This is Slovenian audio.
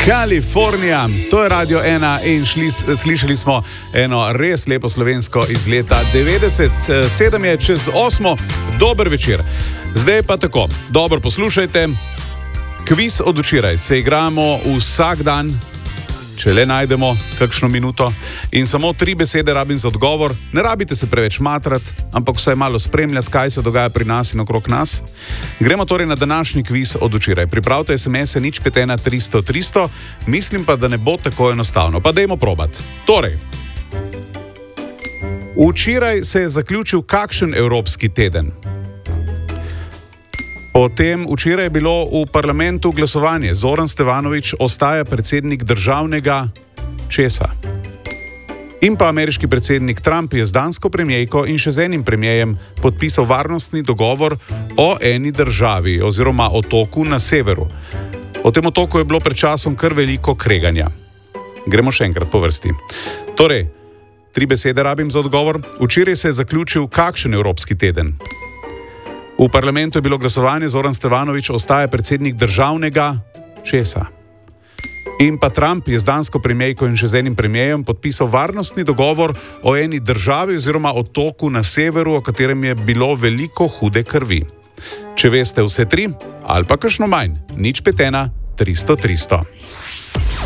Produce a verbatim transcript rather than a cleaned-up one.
Kalifornija, to je Radio ena in šli, slišali smo eno res lepo slovensko iz leta devetdeset. Sedem je čez osmo, dober večer. Zdaj pa tako, dobro poslušajte. Kviz od včeraj se igramo vsak dan, če le najdemo kakšno minuto, in samo tri besede rabim za odgovor. Ne rabite se preveč matrati, ampak vsaj malo spremljati, kaj se dogaja pri nas in okrog nas. Gremo torej na današnji kviz od včeraj. Pripravite es em ese nič pet ena tristo tristo, mislim pa, da ne bo tako enostavno. Pa dajmo probati. Torej, včeraj se je zaključil kakšen evropski teden? Potem včeraj je bilo v parlamentu glasovanje. Zoran Stevanović ostaja predsednik državnega česa. In pa ameriški predsednik Trump je z dansko premijejko in še z enim premijejem podpisal varnostni dogovor o eni državi oziroma otoku na severu. O tem otoku je bilo pred časom kar veliko kreganja. Gremo še enkrat po vrsti. Torej, tri besede rabim za odgovor. Včeraj se je zaključil kakšen evropski teden? V parlamentu je bilo glasovanje, Zoran Stevanović ostaja predsednik državnega česa. In pa Trump je z dansko premijejko in še z enim premijejem podpisal varnostni dogovor o eni državi oziroma otoku na severu, o katerem je bilo veliko hude krvi. Če veste vse tri, ali pa kakšno manj, nič pet ena tristo tristo.